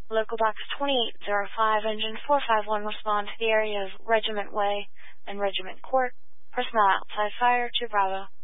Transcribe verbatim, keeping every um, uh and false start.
Local Box twenty-eight oh five, Engine four five one, respond to the area of Regiment Way and Regiment Court. Personnel outside fire to Bravo.